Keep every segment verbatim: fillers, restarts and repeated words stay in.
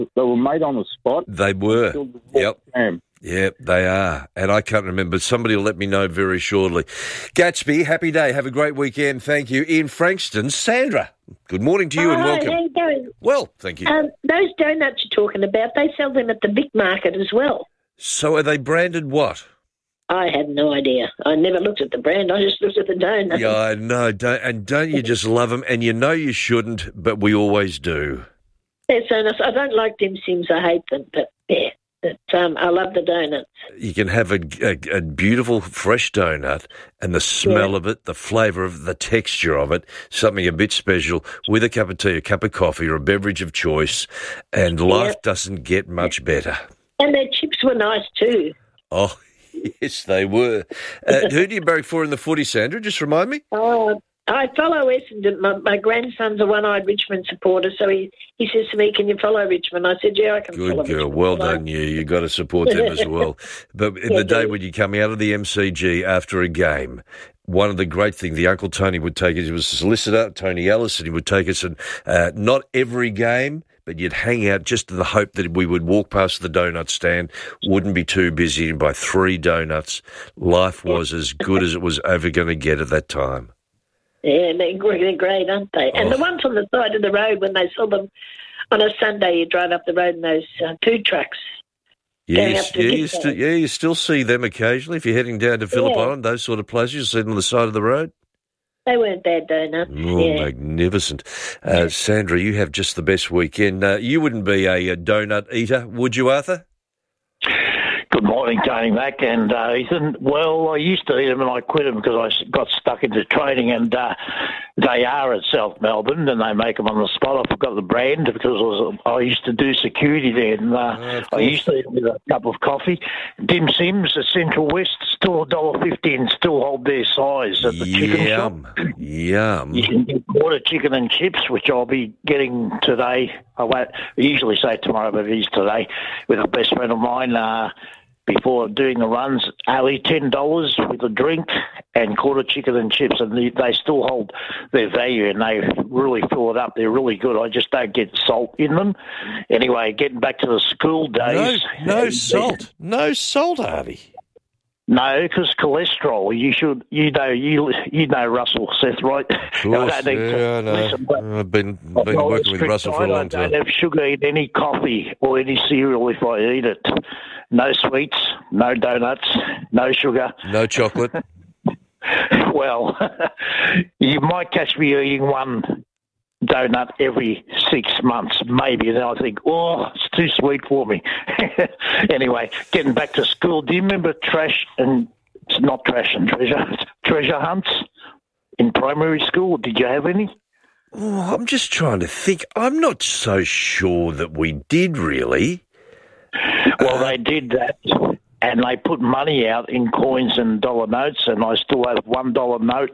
They were made on the spot. They were. Yep. Jam. Yep, they are. And I can't remember. Somebody will let me know very shortly. Gatsby, happy day. Have a great weekend. Thank you. In Frankston, Sandra. Good morning to you oh, and welcome. How you going? Well, thank you. Um, those donuts you're talking about, they sell them at the Vic Market as well. So are they branded what? I have no idea. I never looked at the brand. I just looked at the donut. Yeah, I know. Don't, and don't you just love them? And you know you shouldn't, but we always do. They're so nice. I don't like dim sims. I hate them, but yeah. But, um, I love the donuts. You can have a, a, a beautiful fresh donut and the smell Yeah. of it, the flavour of the texture of it, something a bit special with a cup of tea, a cup of coffee or a beverage of choice, and life Yep. doesn't get much better. And their chips were nice too. Oh, yes, they were. Uh, who do you barrack for in the footy, Sandra? Just remind me. Oh, I follow Essendon. My, my grandson's a one-eyed Richmond supporter, so he, he says to me, can you follow Richmond? I said, yeah, I can follow Good girl. Richmond. Well So- done, you. You've got to support them as well. But in Yeah, the day do. when you come out of the M C G after a game, one of the great things, the Uncle Tony would take us, he was a solicitor, Tony Ellis, and he would take us, and uh, not every game, but you'd hang out just in the hope that we would walk past the donut stand, wouldn't be too busy, and by three donuts, life was as good as it was ever going to get at that time. Yeah, they're, gr- they're great, aren't they? And Oh. the ones on the side of the road, when they sell them on a Sunday, you drive up the road in those uh, food trucks. Yeah, Going you, up to yeah, get you still, those. yeah, you still see them occasionally. If you're heading down to Phillip Yeah. Island, those sort of places, you see them on the side of the road. They weren't bad donuts. Oh, yeah. magnificent. Uh, Sandra, you have just the best weekend. Uh, you wouldn't be a, a donut eater, would you, Arthur? Good morning, Tony Mac and uh, Ethan. Well, I used to eat them and I quit them because I s- got stuck into training, and uh, they are at South Melbourne and they make them on the spot. I forgot the brand because I, was, I used to do security there, and uh, Oh, of I course. used to eat them with a cup of coffee. Dim Sims at Central West, still one dollar fifty and still hold their size at the chicken shop. Yum. Yum. You can get quarter chicken and chips, which I'll be getting today. I won't I usually say tomorrow, but it is today, with a best friend of mine. Uh, before doing the runs, only ten dollars with a drink and quarter chicken and chips, and they, they still hold their value, and they really fill it up. They're really good. I just don't get salt in them. Anyway, getting back to the school No, days. no salt. No salt, Harvey. No, because cholesterol. You should, you know, you you know Russell Seth, right? Of course, I don't need to yeah, I know. listen, but I've been, I've been got working with strict Russell for a diet. long I time. don't have sugar in any coffee or any cereal if I eat it. No sweets, no donuts, no sugar. No chocolate. Well, you might catch me eating one donut every six months, maybe. And then I think, oh, it's too sweet for me. Anyway, getting back to school, do you remember trash and, it's not trash and treasure, treasure hunts in primary school? Did you have any? Oh, I'm just trying to think. I'm not so sure that we did really. Well, they did that, and they put money out in coins and dollar notes, and I still have one dollar note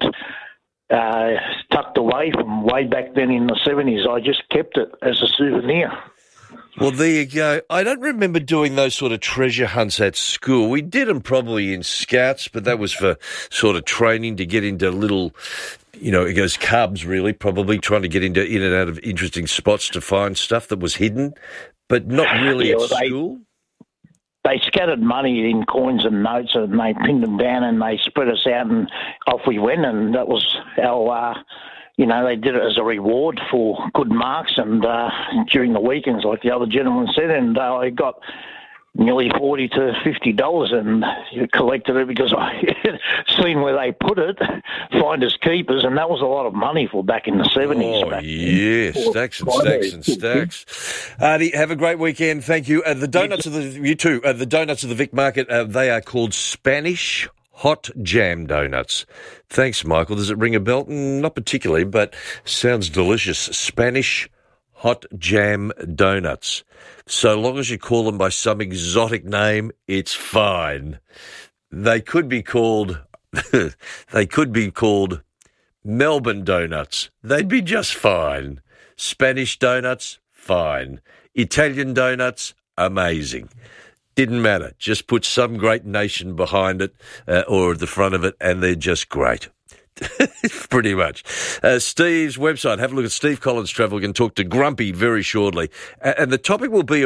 uh, tucked away from way back then in the seventies. I just kept it as a souvenir. Well, there you go. I don't remember doing those sort of treasure hunts at school. We did them probably in Scouts, but that was for sort of training to get into little, you know, it goes cubs really, probably trying to get into in and out of interesting spots to find stuff that was hidden, but not really Yeah, at well, they- school. They scattered money in coins and notes, and they pinned them down, and they spread us out, and off we went. And that was our, uh, you know, they did it as a reward for good marks, and uh, during the weekends, like the other gentleman said, and uh, I got nearly forty to fifty dollars, and collected it because I seen where they put it, finders keepers, and that was a lot of money for back in the seventies. Oh, yes, stacks and stacks and stacks. Artie, have a great weekend. Thank you. Uh, the donuts of the, you too, uh, the donuts of the Vic Market, uh, they are called Spanish Hot Jam Donuts. Thanks, Michael. Does it ring a bell? Mm, not particularly, but sounds delicious. Spanish Hot Jam Donuts. So long as you call them by some exotic name, it's fine. They could be called, they could be called Melbourne Donuts. They'd be just fine. Spanish Donuts, fine. Italian Donuts, amazing. Didn't matter. Just put some great nation behind it uh, or at the front of it, and they're just great. Pretty much. Uh, Steve's website, have a look at Steve Collins Travel. We can talk to Grumpy very shortly. Uh, and the topic will be